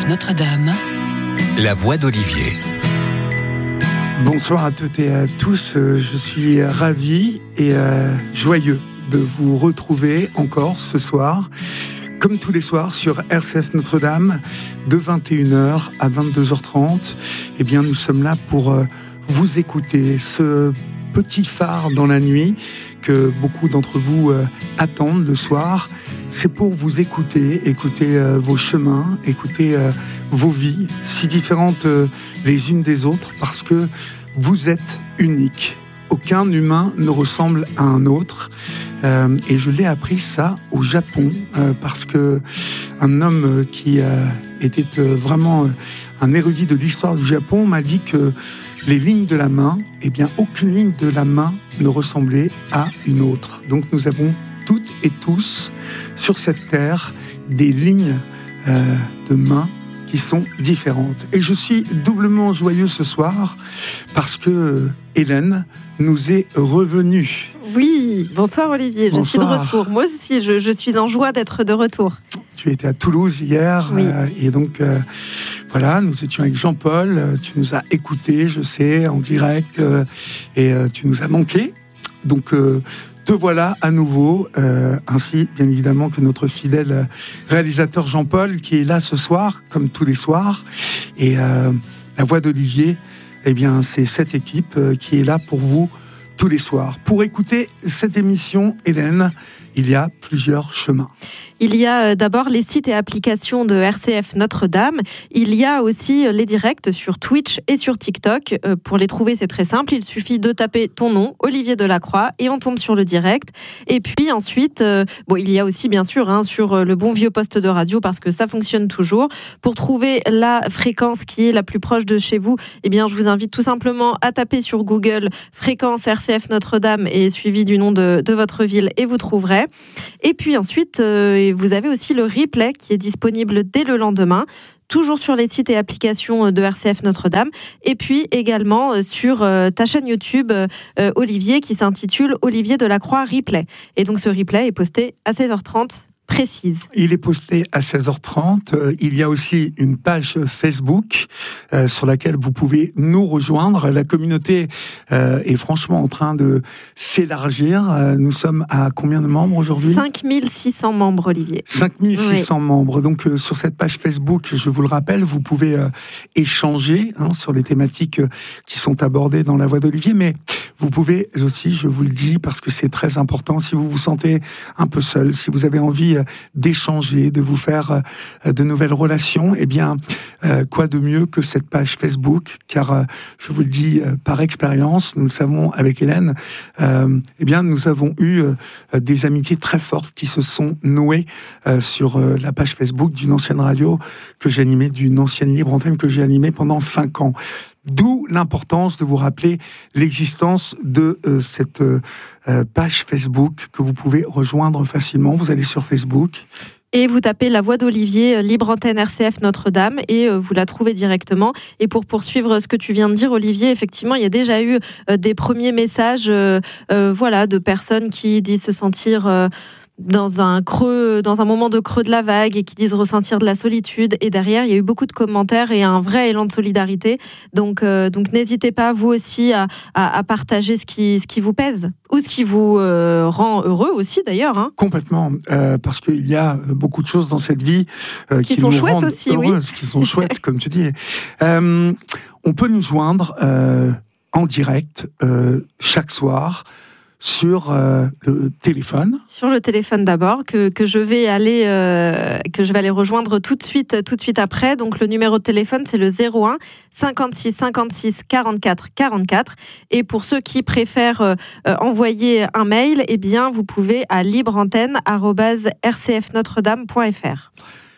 Notre-Dame. La voix d'Olivier. Bonsoir à toutes et à tous, je suis ravi et joyeux de vous retrouver encore ce soir, comme tous les soirs sur RCF Notre-Dame, de 21h à 22h30. Eh bien, nous sommes là pour vous écouter, ce petit phare dans la nuit que beaucoup d'entre vous attendent le soir. C'est pour vous écouter vos chemins, écouter vos vies, si différentes les unes des autres, parce que vous êtes uniques. Aucun humain ne ressemble à un autre. Et je l'ai appris ça au Japon, parce que un homme qui était vraiment un érudit de l'histoire du Japon m'a dit que les lignes de la main, eh bien, aucune ligne de la main ne ressemblait à une autre. Donc nous avons toutes et tous sur cette terre des lignes de main qui sont différentes. Et je suis doublement joyeux ce soir parce que Hélène nous est revenue. Oui, bonsoir Olivier, Bonsoir. Je suis de retour. Moi aussi, je suis en joie d'être de retour. Tu étais à Toulouse hier, oui. Et donc voilà, nous étions avec Jean-Paul, tu nous as écoutés, je sais, en direct, et tu nous as manqué. Donc te voilà à nouveau, ainsi bien évidemment que notre fidèle réalisateur Jean-Paul qui est là ce soir, comme tous les soirs, et la voix d'Olivier, eh bien c'est cette équipe qui est là pour vous tous les soirs. Pour écouter cette émission, Hélène, il y a plusieurs chemins. Il y a d'abord les sites et applications de RCF Notre-Dame. Il y a aussi les directs sur Twitch et sur TikTok. Pour les trouver, c'est très simple. Il suffit de taper ton nom, Olivier Delacroix, et on tombe sur le direct. Et puis ensuite, il y a aussi bien sûr sur le bon vieux poste de radio, parce que ça fonctionne toujours. Pour trouver la fréquence qui est la plus proche de chez vous, eh bien, je vous invite tout simplement à taper sur Google fréquence RCF Notre-Dame et suivi du nom de votre ville, et vous trouverez. Et puis ensuite, vous avez aussi le replay qui est disponible dès le lendemain, toujours sur les sites et applications de RCF Notre-Dame, et puis également sur ta chaîne YouTube Olivier, qui s'intitule Olivier Delacroix Replay. Et donc ce replay est posté à 16h30 précise. Il est posté à 16h30. Il y a aussi une page Facebook sur laquelle vous pouvez nous rejoindre. La communauté est franchement en train de s'élargir. Nous sommes à combien de membres aujourd'hui ? 5600 membres, Olivier. 5600 oui. membres. Donc sur cette page Facebook, je vous le rappelle, vous pouvez échanger sur les thématiques qui sont abordées dans la voix d'Olivier, mais vous pouvez aussi, je vous le dis, parce que c'est très important, si vous vous sentez un peu seul, si vous avez envie d'échanger, de vous faire de nouvelles relations, eh bien, quoi de mieux que cette page Facebook, car je vous le dis par expérience, nous le savons avec Hélène, eh bien, nous avons eu des amitiés très fortes qui se sont nouées sur la page Facebook d'une ancienne radio que j'animais, d'une ancienne libre antenne que j'ai animée pendant 5 ans. D'où l'importance de vous rappeler l'existence de cette page Facebook que vous pouvez rejoindre facilement. Vous allez sur Facebook. Et vous tapez la voix d'Olivier, libre antenne RCF Notre-Dame, et vous la trouvez directement. Et pour poursuivre ce que tu viens de dire, Olivier, effectivement, il y a déjà eu des premiers messages de personnes qui disent se sentir dans un moment de creux de la vague, et qui disent ressentir de la solitude. Et derrière, il y a eu beaucoup de commentaires et un vrai élan de solidarité. Donc n'hésitez pas, vous aussi, à partager ce qui vous pèse, ou ce qui vous rend heureux aussi, d'ailleurs. Complètement, parce qu'il y a beaucoup de choses dans cette vie qui sont chouettes rendent aussi, heureuses, oui. qui sont chouettes, comme tu dis. On peut nous joindre en direct chaque soir, sur le téléphone. Sur le téléphone d'abord, que je vais aller rejoindre tout de suite après. Donc le numéro de téléphone, c'est le 01 56 56 44 44. Et pour ceux qui préfèrent envoyer un mail, eh bien vous pouvez à libreantenne@rcfnotredame.fr.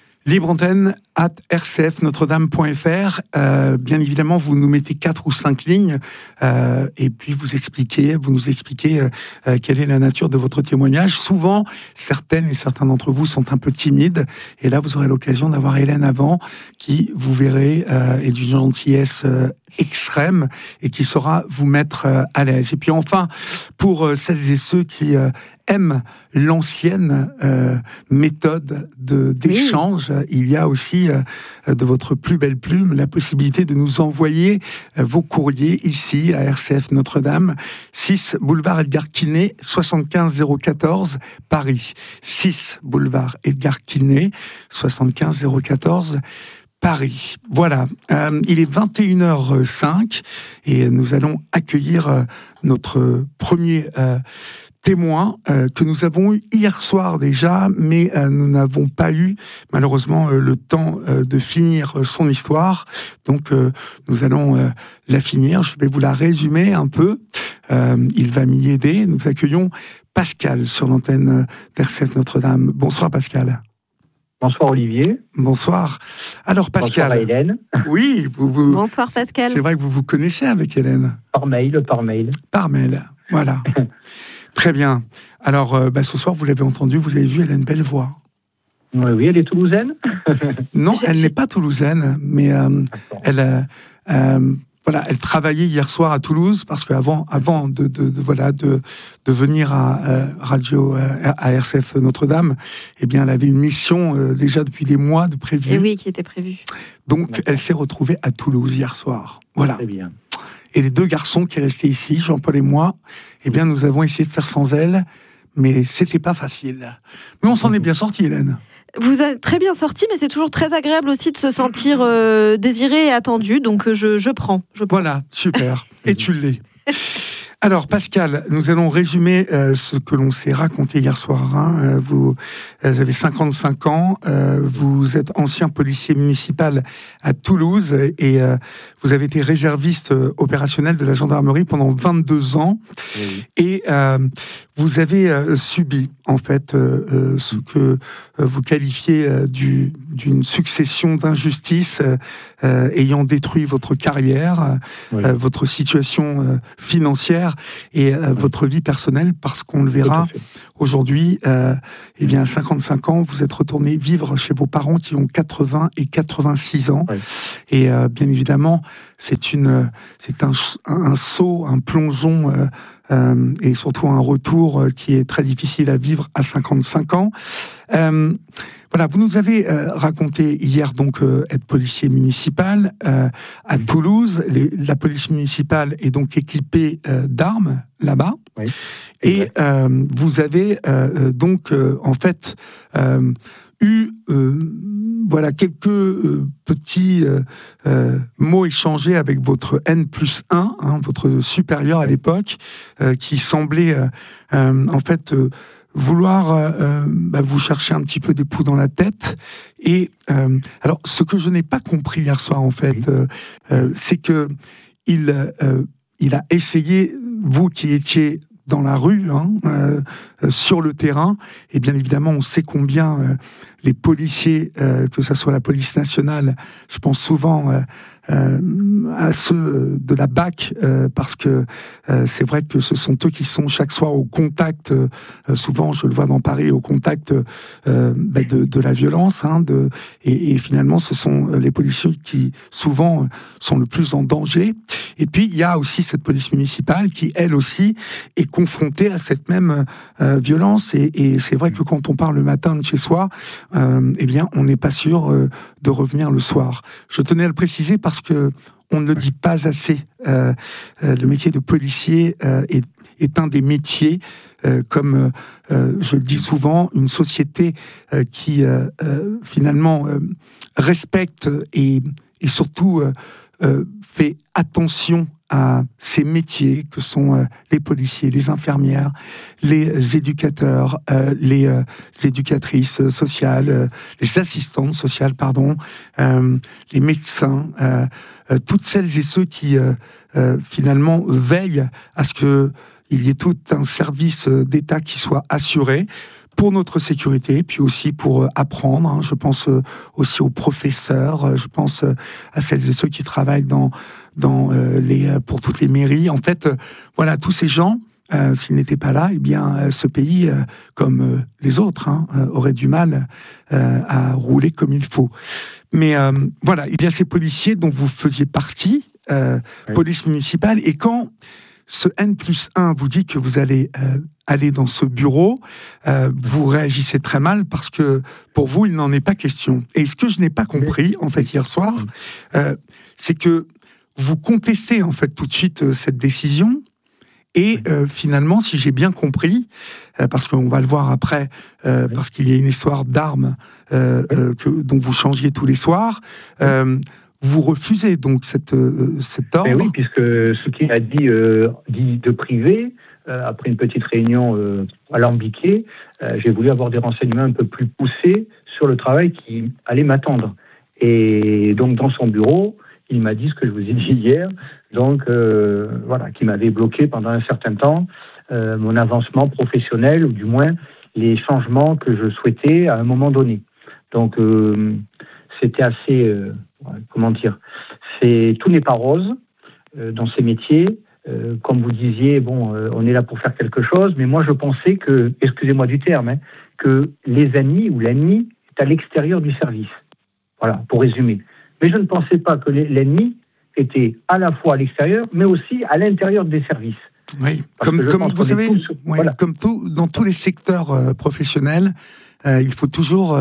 libreantenne@rcfnotredame.fr. Bien évidemment, vous nous mettez 4 ou 5 lignes et puis vous nous expliquez quelle est la nature de votre témoignage. Souvent, certaines et certains d'entre vous sont un peu timides, et là, vous aurez l'occasion d'avoir Hélène avant, qui, vous verrez, est d'une gentillesse extrême et qui saura vous mettre à l'aise. Et puis enfin, pour celles et ceux qui aiment l'ancienne méthode d'échange, il y a aussi de votre plus belle plume la possibilité de nous envoyer vos courriers ici à RCF Notre-Dame, 6 boulevard Edgar Quinet, 75 014 Paris. 6 boulevard Edgar Quinet, 75 014 Paris. Voilà, il est 21h05 et nous allons accueillir notre premier témoin que nous avons eu hier soir déjà, mais nous n'avons pas eu malheureusement le temps de finir son histoire. Donc nous allons la finir. Je vais vous la résumer un peu. Il va m'y aider. Nous accueillons Pascal sur l'antenne d'RCF Notre-Dame. Bonsoir Pascal. Bonsoir Olivier. Bonsoir. Alors Pascal. Bonsoir Hélène. Oui, Bonsoir Pascal. C'est vrai que vous vous connaissez avec Hélène. Par mail. Par mail, voilà. Très bien. Alors ce soir, vous l'avez entendu, vous avez vu, elle a une belle voix. Oui, elle est toulousaine. Non, elle n'est pas toulousaine, mais elle travaillait hier soir à Toulouse parce qu'avant de venir à radio à RCF Notre-Dame, eh bien elle avait une mission déjà depuis des mois de prévue. Et oui, qui était prévue. Donc D'accord. elle s'est retrouvée à Toulouse hier soir. Voilà. Très bien. Et les deux garçons qui restaient ici, Jean-Paul et moi, eh bien nous avons essayé de faire sans elle, mais c'était pas facile. Mais on s'en est bien sorti, Hélène. Vous êtes très bien sorti, mais c'est toujours très agréable aussi de se sentir désiré et attendu, donc je prends. Voilà, super. Et tu l'es. Alors, Pascal, nous allons résumer ce que l'on s'est raconté hier soir. Hein. Vous avez 55 ans, vous êtes ancien policier municipal à Toulouse et vous avez été réserviste opérationnel de la gendarmerie pendant 22 ans. Oui. Et vous avez subi, en fait, ce que vous qualifiez d'une succession d'injustices ayant détruit votre carrière, Oui. votre situation financière et votre vie personnelle, parce qu'on le verra aujourd'hui, eh bien, à 55 ans, vous êtes retourné vivre chez vos parents qui ont 80 et 86 ans. Oui. Et bien évidemment, c'est un saut, un plongeon et surtout un retour qui est très difficile à vivre à 55 ans. Voilà, vous nous avez raconté hier donc être policier municipal à Toulouse. La police municipale est donc équipée d'armes là-bas. Oui. Et vous avez donc en fait eu voilà quelques petits mots échangés avec votre N+1, hein, votre supérieur à l'époque, qui semblait en fait vouloir vous chercher un petit peu des poux dans la tête. Et alors, ce que je n'ai pas compris hier soir, en fait, c'est que il a essayé, vous qui étiez dans la rue, sur le terrain, et bien évidemment, on sait combien les policiers, que ce soit la police nationale, je pense souvent à ceux de la BAC, parce que c'est vrai que ce sont eux qui sont chaque soir au contact, souvent je le vois dans Paris, au contact de la violence, et finalement ce sont les policiers qui souvent sont le plus en danger. Et puis il y a aussi cette police municipale qui elle aussi est confrontée à cette même violence, et c'est vrai que quand on part le matin de chez soi, eh bien on n'est pas sûr de revenir le soir. Je tenais à le préciser parce que on ne le dit pas assez. Le métier de policier est un des métiers, comme je le dis souvent, une société qui finalement respecte et surtout fait attention à ces métiers que sont les policiers, les infirmières, les éducateurs, les éducatrices sociales, les assistantes sociales, les médecins, toutes celles et ceux qui finalement veillent à ce qu'il y ait tout un service d'État qui soit assuré pour notre sécurité, puis aussi pour apprendre. Je pense aussi aux professeurs, je pense à celles et ceux qui travaillent pour toutes les mairies. En fait, voilà, tous ces gens, s'ils n'étaient pas là, eh bien, ce pays, comme les autres, aurait du mal à rouler comme il faut. Mais voilà, il y a ces policiers dont vous faisiez partie, police municipale, et quand ce N+1 vous dit que vous allez aller dans ce bureau, vous réagissez très mal parce que pour vous, il n'en est pas question. Et ce que je n'ai pas compris, en fait, hier soir, c'est que vous contestez, en fait, tout de suite cette décision. Et finalement, si j'ai bien compris, parce qu'on va le voir après, parce qu'il y a une histoire d'armes dont vous changiez tous les soirs, vous refusez donc cet ordre. Mais oui, puisque ce qu'il a dit de privé, après une petite réunion alambiquée, j'ai voulu avoir des renseignements un peu plus poussés sur le travail qui allait m'attendre. Et donc, dans son bureau, il m'a dit ce que je vous ai dit hier, donc voilà, qui m'avait bloqué pendant un certain temps mon avancement professionnel, ou du moins les changements que je souhaitais à un moment donné. Donc c'était assez, comment dire, tout n'est pas rose dans ces métiers. Comme vous disiez, bon, on est là pour faire quelque chose, mais moi je pensais que, excusez-moi du terme, que les ennemis ou l'ennemi est à l'extérieur du service. Voilà, pour résumer. Mais je ne pensais pas que l'ennemi était à la fois à l'extérieur, mais aussi à l'intérieur des services. Oui, comme vous savez, voilà. Comme dans tous les secteurs professionnels, il faut toujours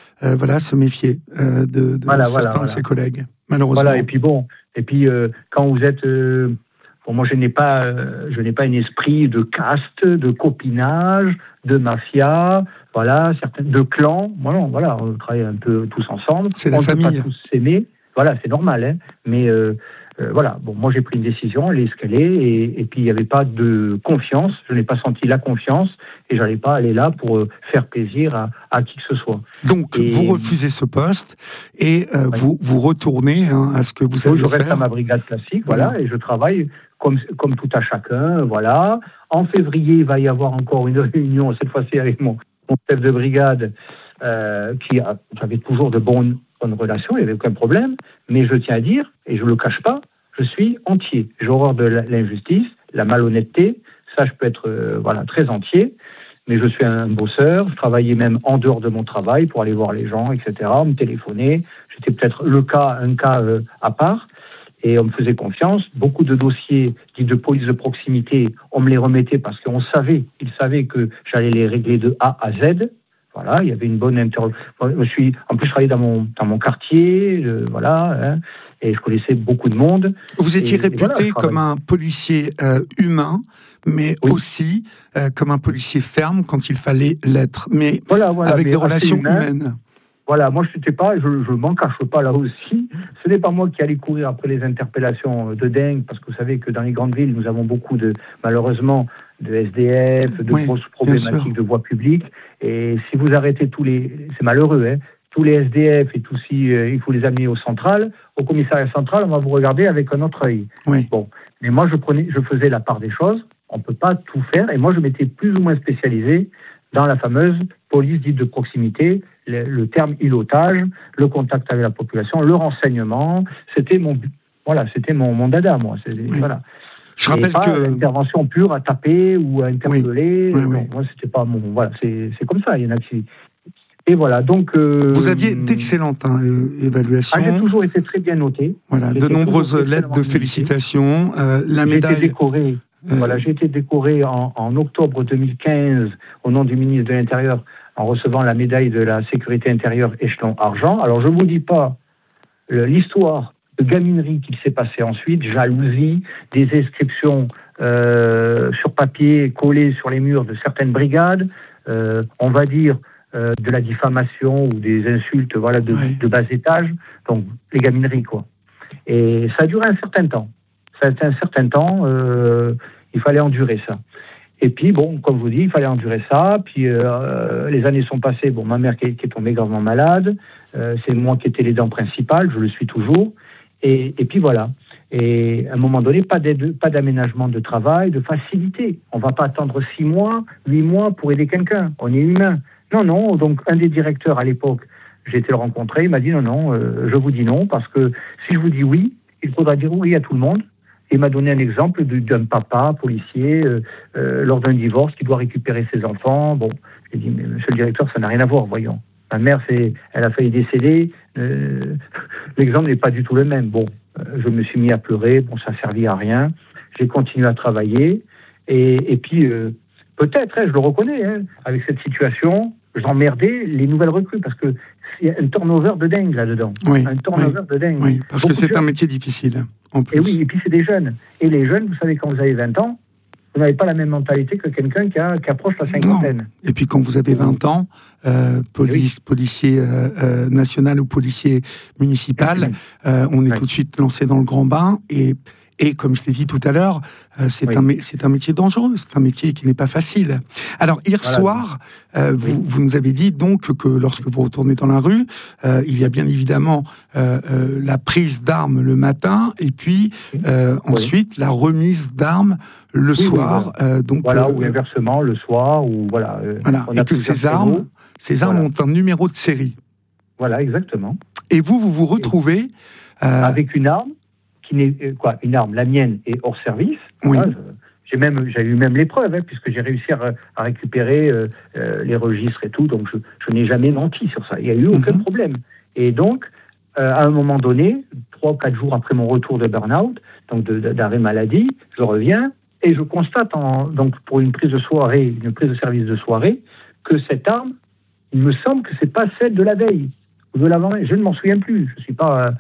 se méfier de certains de ses collègues, malheureusement. Voilà, et puis quand vous êtes... moi, je n'ai pas un esprit de caste, de copinage, de mafia, voilà, de clan. Voilà, on travaille un peu tous ensemble. C'est la famille. On ne peut pas tous s'aimer. Voilà, c'est normal, mais voilà. Bon, moi j'ai pris une décision, elle est ce qu'elle est, et puis il n'y avait pas de confiance. Je n'ai pas senti la confiance, et j'allais pas aller là pour faire plaisir à qui que ce soit. Donc vous refusez ce poste et vous retournez à ce que vous savez faire. Je reste à ma brigade classique, voilà, et je travaille comme tout à chacun, voilà. En février, il va y avoir encore une réunion, cette fois-ci avec mon chef de brigade, j'avais toujours de bonnes relations, il n'y avait aucun problème, mais je tiens à dire, et je ne le cache pas, je suis entier. J'ai horreur de l'injustice, la malhonnêteté, ça je peux être très entier, mais je suis un bosseur, je travaillais même en dehors de mon travail pour aller voir les gens, etc., me téléphoner, j'étais peut-être un cas à part, et on me faisait confiance. Beaucoup de dossiers dits de police de proximité, on me les remettait parce qu'ils savaient que j'allais les régler de A à Z. Voilà, il y avait une bonne je travaillais dans mon quartier, et je connaissais beaucoup de monde. Vous étiez réputé comme un policier humain, mais aussi comme un policier ferme quand il fallait l'être, mais avec des relations humaines. Voilà, moi je m'en cache pas là aussi. Ce n'est pas moi qui allais courir après les interpellations de dingue, parce que vous savez que dans les grandes villes, nous avons beaucoup malheureusement, de SDF, de grosses problématiques de voie publique. Et si vous arrêtez c'est malheureux, tous les SDF et tout, il faut les amener au commissariat central, on va vous regarder avec un autre œil. Oui. Bon, mais moi je faisais la part des choses. On peut pas tout faire, et moi je m'étais plus ou moins spécialisé dans la fameuse police dite de proximité, le terme îlotage, le contact avec la population, le renseignement. C'était mon dada, moi. Voilà. Je rappelle que l'intervention pure à taper ou à interpeller. Oui. Moi, c'était pas mon. Voilà, c'est comme ça. Il y en a qui. Et voilà. Donc. Vous aviez d'excellentes évaluations. J'ai toujours été très bien noté. Voilà, de nombreuses lettres de félicitations. La médaille. J'ai été décoré en octobre 2015 au nom du ministre de l'Intérieur en recevant la médaille de la sécurité intérieure échelon argent. Alors, je ne vous dis pas l'histoire de gaminerie qu'il s'est passé ensuite, jalousie, des inscriptions sur papier collées sur les murs de certaines brigades, on va dire de la diffamation ou des insultes de bas étage, donc les gamineries, quoi. Et ça a duré un certain temps. Il fallait endurer ça. Et puis, bon, comme je vous dis, il fallait endurer ça. Puis, les années sont passées. Bon, ma mère qui est tombée gravement malade. C'est moi qui étais l'aidant principal. Je le suis toujours. Et puis, voilà. Et à un moment donné, pas d'aménagement de travail, de facilité. On ne va pas attendre 6 mois, 8 mois pour aider quelqu'un. On est humain. Non. Donc, un des directeurs à l'époque, j'ai été le rencontrer. Il m'a dit non, je vous dis non. Parce que si je vous dis oui, il faudra dire oui à tout le monde. Il m'a donné un exemple d'un papa policier lors d'un divorce qui doit récupérer ses enfants. Bon, j'ai dit, mais monsieur le directeur, ça n'a rien à voir, voyons. Ma mère, elle a failli décéder. L'exemple n'est pas du tout le même. Bon, je me suis mis à pleurer. Bon, ça ne servit à rien. j'ai continué à travailler. Et puis, peut-être, je le reconnais, avec cette situation, j'emmerdais les nouvelles recrues parce que c'est un turnover de dingue là-dedans. Oui, un turnover de dingue. Oui, parce que c'est un métier difficile, en plus. Et oui, et puis c'est des jeunes. Et les jeunes, vous savez, quand vous avez 20 ans, vous n'avez pas la même mentalité que quelqu'un qui approche la cinquantaine. Non. Et puis quand vous avez 20 ans, policier national ou policier municipal, on est tout de suite lancé dans le grand bain. Et comme je l'ai dit tout à l'heure, c'est un métier dangereux, c'est un métier qui n'est pas facile. Alors, hier soir, vous nous avez dit donc que lorsque vous retournez dans la rue, il y a bien évidemment la prise d'armes le matin, et puis ensuite la remise d'armes le soir. Donc, ou inversement, le soir, ou voilà. Et que ces armes ont un numéro de série. Voilà, exactement. Et vous retrouvez... avec une arme, une arme, la mienne est hors service. Oui. Voilà, j'ai eu même l'épreuve, puisque j'ai réussi à récupérer les registres et tout, donc je n'ai jamais menti sur ça. Il n'y a eu aucun problème. Et donc, à un moment donné, 3 ou 4 jours après mon retour de burn-out, donc d'arrêt maladie, je reviens et je constate, donc pour une prise de service de soirée, que cette arme, il me semble que c'est pas celle de la veille ou de l'avant-veille. Je ne m'en souviens plus. Je suis pas,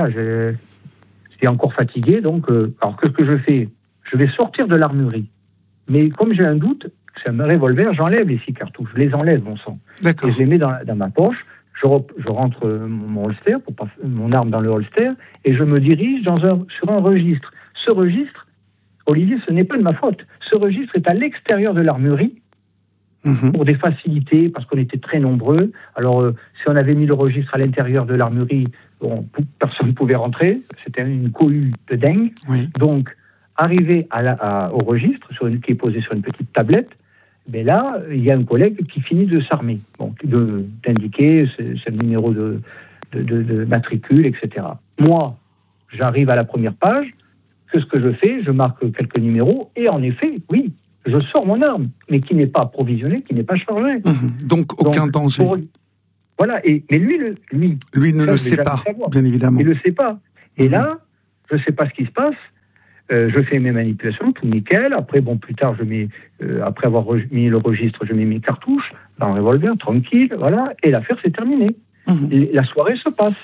j'étais encore fatigué, donc alors qu'est-ce que je fais ? Je vais sortir de l'armurerie. Mais comme j'ai un doute, c'est un revolver, j'enlève les 6 cartouches. Je les enlève, bon sang. D'accord. Et je les mets dans ma poche. Je rentre mon holster, mon arme dans le holster, et je me dirige sur un registre. Ce registre, Olivier, ce n'est pas de ma faute. Ce registre est à l'extérieur de l'armurerie, pour des facilités, parce qu'on était très nombreux. Alors, si on avait mis le registre à l'intérieur de l'armurerie, personne ne pouvait rentrer. C'était une cohue de dingue. Oui. Donc, arrivé au registre, qui est posé sur une petite tablette, mais là, il y a un collègue qui finit de s'armer, d'indiquer c'est le numéro de matricule, etc. Moi, j'arrive à la première page. Qu'est-ce que je fais ? Je marque quelques numéros, et en effet, oui, je sors mon arme, mais qui n'est pas approvisionnée, qui n'est pas chargée. Donc, aucun danger. Voilà, mais lui ne le sait pas, bien évidemment. Il ne le sait pas. Et là, je ne sais pas ce qui se passe. Je fais mes manipulations, tout nickel. Après, plus tard, après avoir mis le registre, je mets mes cartouches dans le revolver, tranquille, voilà. Et l'affaire, c'est terminé. La soirée se passe.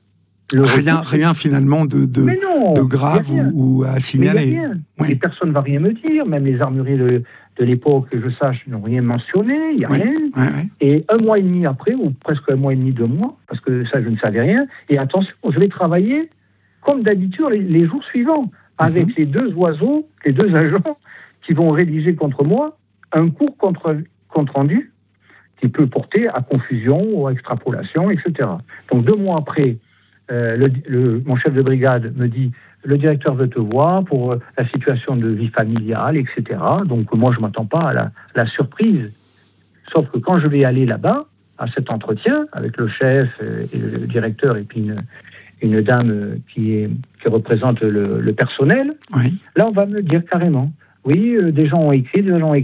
Rien finalement de grave ou à signaler. Et personne ne va rien me dire. Même les armuriers de l'époque, que je sache, n'ont rien mentionné. Il n'y a rien. Et 1 mois et demi après, ou presque 1 mois et demi, 2 mois, parce que ça, je ne savais rien. Et attention, je vais travailler comme d'habitude les jours suivants, avec les 2 oiseaux, les 2 agents qui vont rédiger contre moi un court compte rendu qui peut porter à confusion ou à extrapolation, etc. Donc 2 mois après, mon chef de brigade me dit « Le directeur veut te voir pour la situation de vie familiale, etc. » Donc moi, je ne m'attends pas à la surprise. Sauf que quand je vais aller là-bas, à cet entretien, avec le chef et le directeur, et puis une dame qui représente le personnel, là, on va me dire carrément « Oui, des gens ont écrit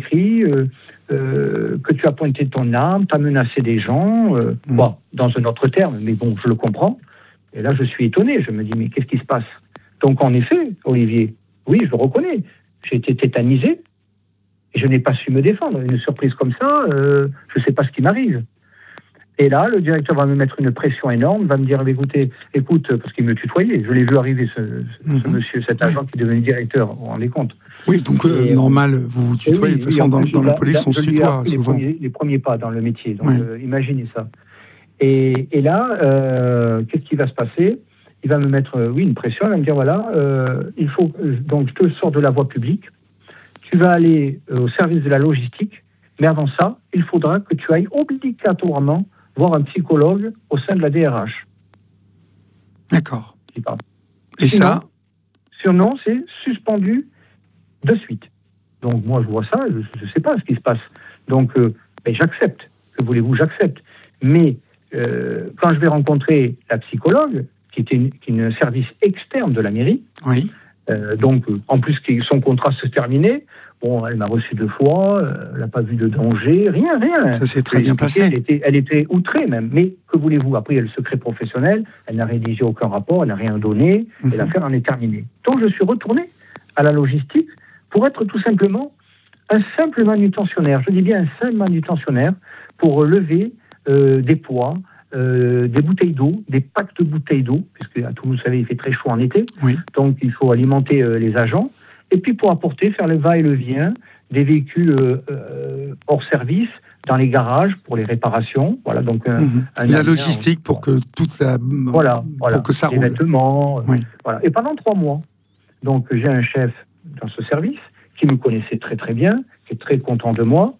que tu as pointé ton arme, tu as menacé des gens. » dans un autre terme, mais bon, je le comprends. Et là, je suis étonné. Je me dis, mais qu'est-ce qui se passe ? Donc, en effet, Olivier, oui, je le reconnais. J'ai été tétanisé et je n'ai pas su me défendre. Une surprise comme ça, je ne sais pas ce qui m'arrive. Et là, le directeur va me mettre une pression énorme, va me dire, écoute, parce qu'il me tutoyait. Je l'ai vu arriver, ce monsieur, cet agent qui devenait directeur, vous vous rendez compte ? Oui, donc normal, vous vous tutoyez. De toute façon, dans la police, on se tutoie souvent. Les premiers pas dans le métier. Donc, imaginez ça. Et là, qu'est-ce qui va se passer ? Il va me mettre, une pression, il va me dire, voilà, il faut, donc je te sors de la voie publique, tu vas aller au service de la logistique, mais avant ça, il faudra que tu ailles obligatoirement voir un psychologue au sein de la DRH. D'accord. Et sinon, Sinon, c'est suspendu de suite. Donc moi, je vois ça, je ne sais pas ce qui se passe. Donc, j'accepte. Que voulez-vous, j'accepte. Mais quand je vais rencontrer la psychologue, qui est un service externe de la mairie, donc en plus son contrat se terminait, elle m'a reçu 2 fois, elle n'a pas vu de danger, rien. Ça s'est très bien passé. Elle était outrée même, mais que voulez-vous ? Après, il y a le secret professionnel, elle n'a rédigé aucun rapport, elle n'a rien donné, et l'affaire en est terminée. Donc je suis retourné à la logistique pour être tout simplement un simple manutentionnaire. Je dis bien un simple manutentionnaire pour lever des poids, des bouteilles d'eau, des packs de bouteilles d'eau, puisque à Toulouse, vous savez, il fait très chaud en été, donc il faut alimenter les agents, et puis pour faire le va-et-le-vient des véhicules hors service dans les garages pour les réparations. Voilà, donc la logistique pour que toute la pour que ça roule. Les vêtements. Voilà. Et pendant 3 mois, donc j'ai un chef dans ce service qui me connaissait très très bien, qui est très content de moi.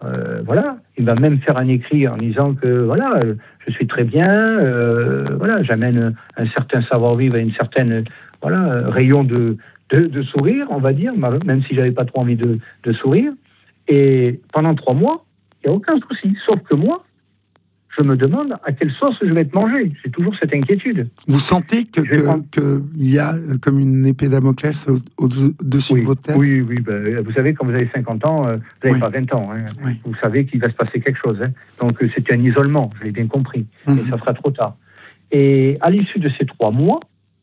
Il va même faire un écrit en disant que je suis très bien, j'amène un certain savoir-vivre et une certaine rayon de sourire, on va dire, même si j'avais pas trop envie de sourire. Et pendant 3 mois, il n'y a aucun souci, sauf que moi, je me demande à quelle sauce je vais être mangé. J'ai toujours cette inquiétude. Vous sentez qu'il y a comme une épée Damoclès au-dessus de votre tête? Oui. Vous savez, quand vous avez 50 ans, vous n'avez pas 20 ans. Hein. Vous savez qu'il va se passer quelque chose. Hein. Donc, c'est un isolement, je l'ai bien compris. Mais ça sera trop tard. Et à l'issue de ces 3 mois,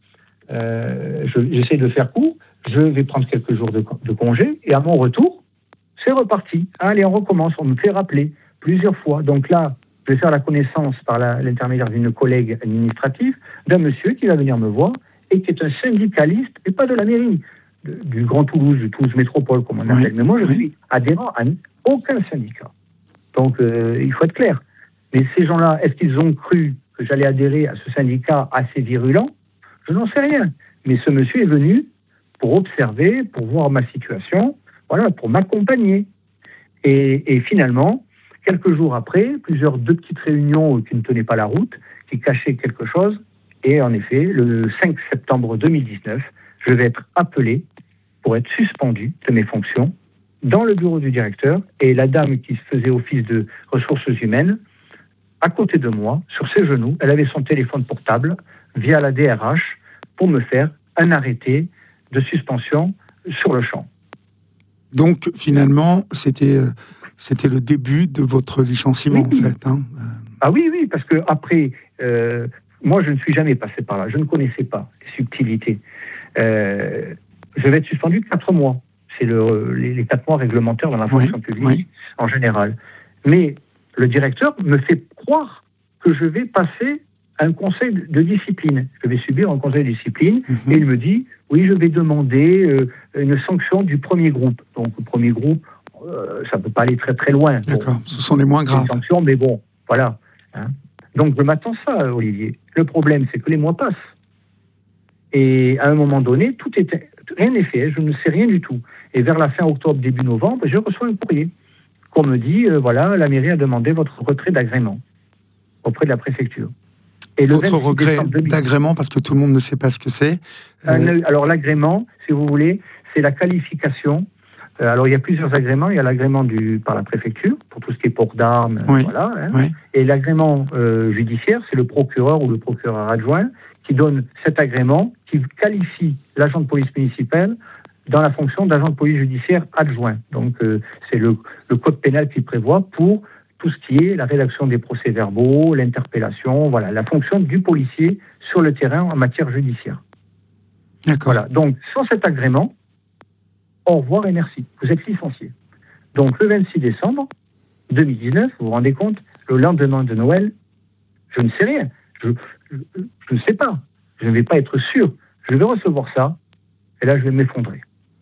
j'essaie de faire court. Je vais prendre quelques jours de congé. Et à mon retour, c'est reparti. Allez, on recommence. On me fait rappeler plusieurs fois. Donc là, je vais faire la connaissance par l'intermédiaire d'une collègue administrative d'un monsieur qui va venir me voir et qui est un syndicaliste, et pas de la mairie, du Grand Toulouse, du Toulouse Métropole, comme on appelle. Mais moi, je suis adhérent à aucun syndicat. Donc, il faut être clair. Mais ces gens-là, est-ce qu'ils ont cru que j'allais adhérer à ce syndicat assez virulent? Je n'en sais rien. Mais ce monsieur est venu pour observer, pour voir ma situation, pour m'accompagner. Et finalement, quelques jours après, deux petites réunions qui ne tenaient pas la route, qui cachaient quelque chose. Et en effet, le 5 septembre 2019, je vais être appelé pour être suspendu de mes fonctions dans le bureau du directeur. Et la dame qui faisait office de ressources humaines, à côté de moi, sur ses genoux, elle avait son téléphone portable via la DRH pour me faire un arrêté de suspension sur le champ. Donc, finalement, c'était le début de votre licenciement, en fait. Hein. Ah oui, parce que après, moi, je ne suis jamais passé par là. Je ne connaissais pas les subtilités. Je vais être suspendu 4 mois. C'est les 4 mois réglementaires dans la fonction publique, en général. Mais le directeur me fait croire que je vais passer un conseil de discipline. Je vais subir un conseil de discipline, et il me dit, oui, je vais demander une sanction du premier groupe. Donc, le premier groupe, ça ne peut pas aller très très loin. D'accord, ce sont les moins graves. Sanctions, mais bon, voilà. Hein. Donc, je m'attends ça, Olivier. Le problème, c'est que les mois passent. Et à un moment donné, rien n'est fait, je ne sais rien du tout. Et vers la fin octobre, début novembre, je reçois un courrier qu'on me dit, la mairie a demandé votre retrait d'agrément auprès de la préfecture. Et votre regret d'agrément, parce que tout le monde ne sait pas ce que c'est. Alors l'agrément, si vous voulez, c'est la qualification. Alors il y a plusieurs agréments. Il y a l'agrément par la préfecture, pour tout ce qui est port d'armes. Et l'agrément judiciaire, c'est le procureur ou le procureur adjoint qui donne cet agrément, qui qualifie l'agent de police municipale dans la fonction d'agent de police judiciaire adjoint. Donc c'est le code pénal qui prévoit pour tout ce qui est la rédaction des procès-verbaux, l'interpellation, la fonction du policier sur le terrain en matière judiciaire. D'accord. Voilà. Donc, sans cet agrément, au revoir et merci. Vous êtes licencié. Donc, le 26 décembre 2019, vous vous rendez compte, le lendemain de Noël, je ne sais rien. Je ne sais pas. Je ne vais pas être sûr. Je vais recevoir ça, et là, je vais m'effondrer.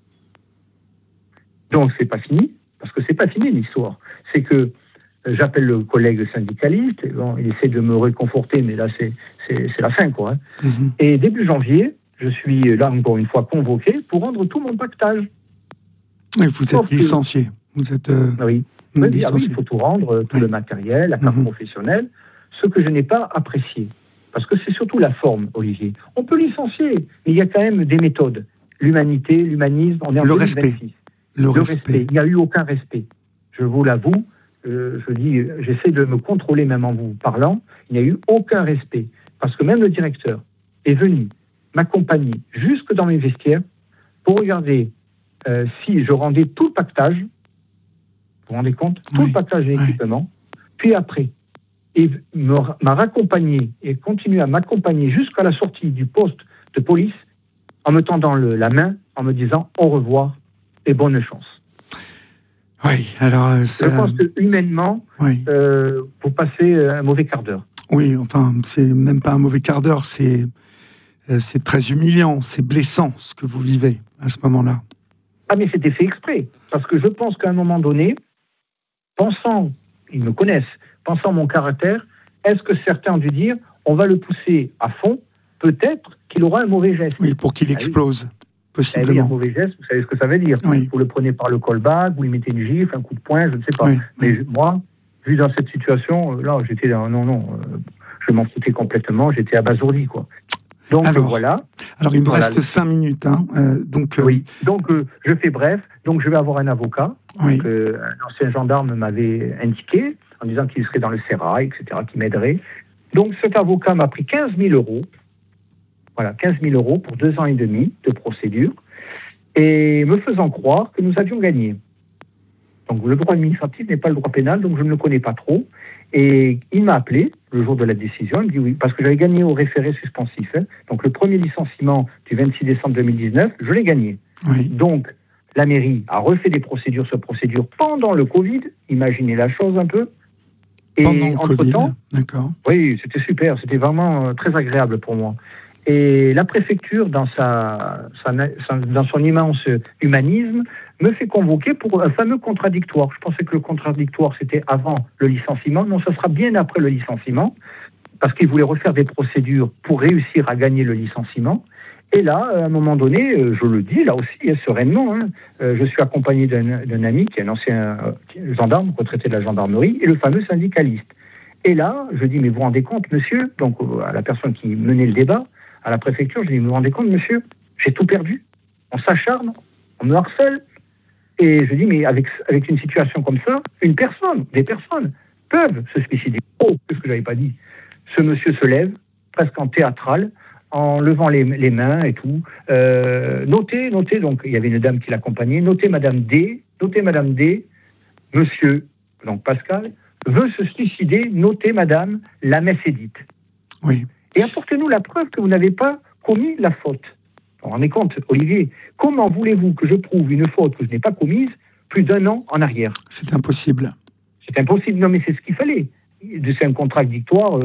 Donc, c'est pas fini, parce que c'est pas fini l'histoire. C'est que j'appelle le collègue syndicaliste, et il essaie de me réconforter, mais là, c'est la fin, quoi. Hein. Et début janvier, je suis là, encore une fois, convoqué pour rendre tout mon pactage. Et vous êtes licencié. Vous êtes licencié. Il faut tout rendre, tout le matériel, la carte professionnelle, ce que je n'ai pas apprécié. Parce que c'est surtout la forme, Olivier. On peut licencier, mais il y a quand même des méthodes. L'humanité, l'humanisme, on est en 2026. Le respect. Il n'y a eu aucun respect. Je vous l'avoue. J'essaie de me contrôler même en vous parlant, il n'y a eu aucun respect. Parce que même le directeur est venu m'accompagner jusque dans mes vestiaires pour regarder si je rendais tout le pactage, vous vous rendez compte, tout le pactage et l'équipement, puis après, et m'a raccompagné et continue à m'accompagner jusqu'à la sortie du poste de police en me tendant la main en me disant au revoir et bonne chance. Oui, alors ça... Je pense que humainement, oui. Vous passez un mauvais quart d'heure. Oui, enfin, c'est même pas un mauvais quart d'heure, c'est très humiliant, c'est blessant ce que vous vivez à ce moment-là. Ah, mais c'était fait exprès. Parce que je pense qu'à un moment donné, pensant, ils me connaissent, pensant mon caractère, est-ce que certains ont dû dire, on va le pousser à fond, peut-être qu'il aura un mauvais geste. Oui, pour qu'il explose, possiblement. Oui, un mauvais geste, vous savez ce que ça veut dire. Oui. Vous le prenez par le callback, vous lui mettez une gifle, un coup de poing, je ne sais pas. Oui, mais oui. moi, vu dans cette situation, là, j'étais je m'en foutais complètement, j'étais abasourdi, quoi. Donc voilà. Alors il nous reste 5 minutes, hein. Oui. Donc je fais bref. Donc je vais avoir un avocat. Oui. Donc, un ancien gendarme m'avait indiqué en disant qu'il serait dans le sérail, etc., qui m'aiderait. Donc cet avocat m'a pris 15 000 euros. Voilà, 15 000 euros pour 2 ans et demi de procédure, et me faisant croire que nous avions gagné. Donc le droit administratif n'est pas le droit pénal, donc je ne le connais pas trop. Et il m'a appelé le jour de la décision, il me dit oui, parce que j'avais gagné au référé suspensif. Hein. Donc le premier licenciement du 26 décembre 2019, je l'ai gagné. Oui. Donc la mairie a refait des procédures sur procédures pendant le Covid, imaginez la chose un peu. Et pendant le entre-temps, Covid, d'accord. Oui, c'était super, c'était vraiment très agréable pour moi. Et la préfecture, dans son immense humanisme, me fait convoquer pour un fameux contradictoire. Je pensais que le contradictoire, c'était avant le licenciement. Non, ça sera bien après le licenciement, parce qu'ils voulaient refaire des procédures pour réussir à gagner le licenciement. Et là, à un moment donné, je le dis, là aussi, sereinement, je suis accompagné d'un ami qui est un ancien gendarme, retraité de la gendarmerie, et le fameux syndicaliste. Et là, je dis, mais vous vous rendez compte, monsieur, donc à la personne qui menait le débat, à la préfecture, je dis, vous vous rendez compte, monsieur, j'ai tout perdu. On s'acharne, on me harcèle. Et je dis, mais avec une situation comme ça, des personnes peuvent se suicider. Oh, c'est ce que je n'avais pas dit. Ce monsieur se lève, presque en théâtral, en levant les mains et tout. Notez, donc il y avait une dame qui l'accompagnait, notez Madame D, monsieur, donc Pascal, veut se suicider, notez Madame, la messe est dite. Oui. Et apportez-nous la preuve que vous n'avez pas commis la faute. Vous vous rendez compte, Olivier, comment voulez-vous que je prouve une faute que je n'ai pas commise plus d'1 an en arrière ? C'est impossible. C'est impossible, non mais c'est ce qu'il fallait. C'est un contradictoire,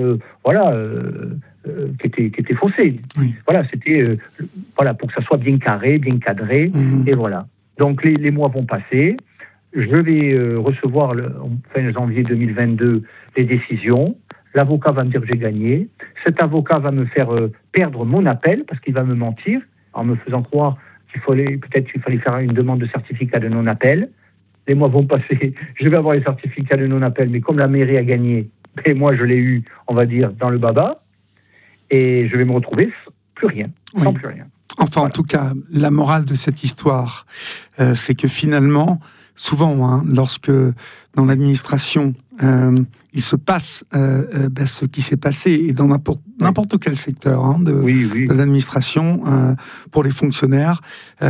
qui était faussé. Oui. Voilà, c'était pour que ça soit bien carré, bien cadré, et voilà. Donc les mois vont passer, je vais recevoir fin janvier 2022 les décisions. L'avocat va me dire que j'ai gagné. Cet avocat va me faire perdre mon appel parce qu'il va me mentir en me faisant croire qu'il fallait faire une demande de certificat de non-appel. Les mois vont passer, je vais avoir les certificats de non-appel, mais comme la mairie a gagné, et moi je l'ai eu, on va dire, dans le baba, et je vais me retrouver plus rien, sans plus rien. Enfin, en tout cas, la morale de cette histoire, c'est que finalement, souvent, lorsque dans l'administration, il se passe ce qui s'est passé, et dans n'importe quel secteur de l'administration, pour les fonctionnaires,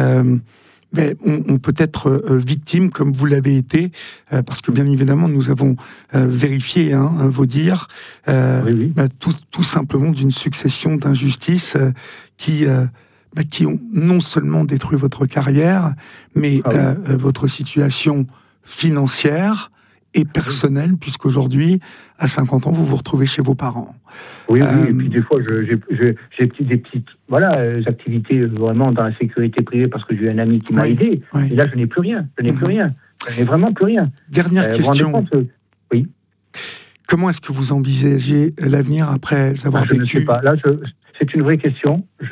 on peut être victime, comme vous l'avez été, parce que bien évidemment, nous avons vérifié vos dires, tout simplement d'une succession d'injustices qui ont non seulement détruit votre carrière, mais votre situation financière et personnelle, puisqu'aujourd'hui, à 50 ans, vous vous retrouvez chez vos parents. Oui, et puis des fois, j'ai des petites activités vraiment dans la sécurité privée, parce que j'ai eu un ami qui m'a aidé, et là, je n'ai plus rien, je n'ai vraiment plus rien. Dernière question. Vous vous rendez compte, oui. Comment est-ce que vous envisagez l'avenir après avoir vécu ? Je ne sais pas. Là, c'est une vraie question. Je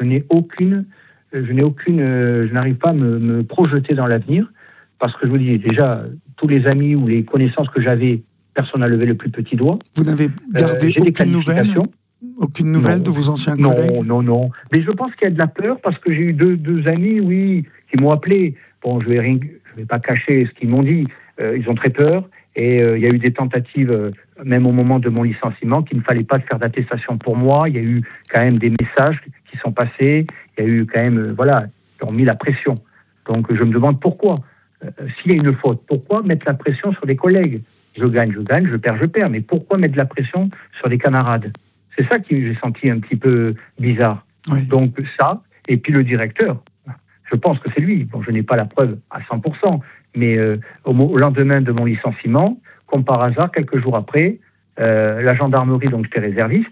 n'arrive pas à me projeter dans l'avenir, parce que je vous dis, déjà, tous les amis ou les connaissances que j'avais, personne n'a levé le plus petit doigt. Vous n'avez gardé aucune nouvelle de vos anciens collègues ? Non. Mais je pense qu'il y a de la peur, parce que j'ai eu deux amis, qui m'ont appelé. Bon, je vais pas cacher ce qu'ils m'ont dit. Ils ont très peur. Et il y a eu des tentatives, même au moment de mon licenciement, qu'il ne fallait pas faire d'attestation pour moi. Il y a eu quand même des messages qui sont passés. Il y a eu quand même, ils ont mis la pression. Donc je me demande pourquoi. S'il y a une faute, pourquoi mettre la pression sur des collègues ? Je gagne, je perds. Mais pourquoi mettre de la pression sur des camarades ? C'est ça que j'ai senti un petit peu bizarre. Oui. Donc ça, et puis le directeur. je pense que c'est lui. Bon, je n'ai pas la preuve à 100%, mais au lendemain de mon licenciement, comme par hasard, quelques jours après, la gendarmerie, donc j'étais réserviste,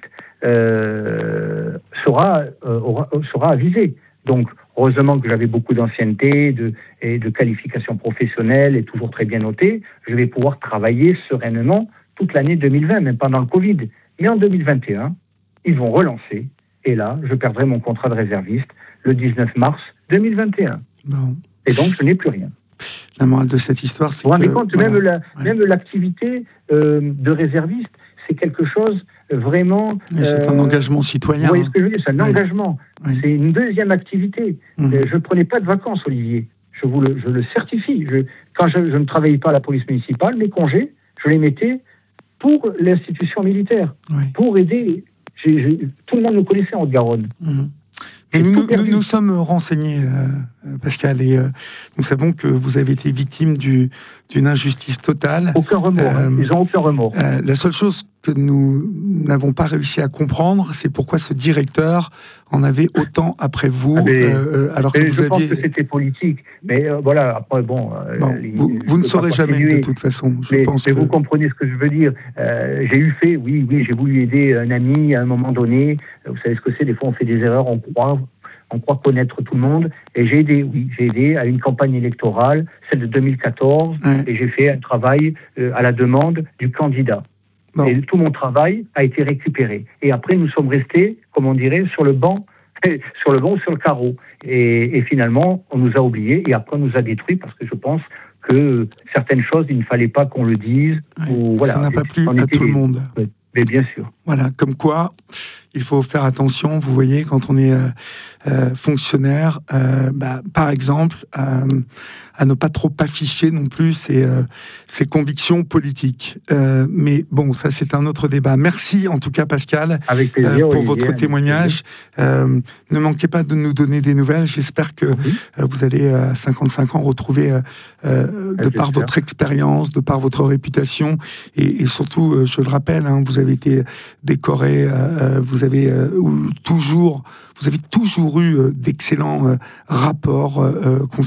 sera avisée. Donc, heureusement que j'avais beaucoup d'ancienneté et de qualifications professionnelles et toujours très bien noté, je vais pouvoir travailler sereinement toute l'année 2020, même pendant le Covid. Mais en 2021, ils vont relancer. Et là, je perdrai mon contrat de réserviste le 19 mars 2021. Bon. Et donc, je n'ai plus rien. La morale de cette histoire, c'est que... Vous vous rendez compte, voilà, même l'activité de réserviste, c'est quelque chose vraiment... c'est un engagement citoyen. Vous voyez ce que je veux dire ? C'est un engagement. Oui. C'est une deuxième activité. Je ne prenais pas de vacances, Olivier. Je le certifie. Quand je ne travaillais pas à la police municipale, mes congés, je les mettais pour l'institution militaire, pour aider... tout le monde nous connaissait en Haute-Garonne. Et nous sommes renseignés, Pascal, et nous savons que vous avez été victime d'une injustice totale. Aucun remords, ils n'ont aucun remords. La seule chose que nous n'avons pas réussi à comprendre, c'est pourquoi ce directeur en avait autant après vous, alors que vous aviez... Je pense que c'était politique, mais voilà, après, vous ne saurez jamais, de toute façon. Mais vous comprenez ce que je veux dire. J'ai j'ai voulu aider un ami à un moment donné. Vous savez ce que c'est, des fois on fait des erreurs, on croit connaître tout le monde, et j'ai aidé à une campagne électorale, celle de 2014, et j'ai fait un travail à la demande du candidat. Bon. Et tout mon travail a été récupéré. Et après, nous sommes restés, comme on dirait, sur le banc ou sur le carreau. Et finalement, on nous a oubliés, et après, on nous a détruits, parce que je pense que certaines choses, il ne fallait pas qu'on le dise. Ça n'a pas plu à tout le monde. Mais bien sûr. Voilà, comme quoi, il faut faire attention, vous voyez, quand on est fonctionnaire, par exemple, à ne pas trop afficher non plus ses convictions politiques. Mais bon, ça c'est un autre débat. Merci en tout cas Pascal avec plaisir, pour votre témoignage. Ne manquez pas de nous donner des nouvelles. J'espère que vous allez à 55 ans retrouver, de par votre expérience, de par votre réputation, et surtout, je le rappelle, vous avez été décoré, vous avez toujours eu d'excellents rapports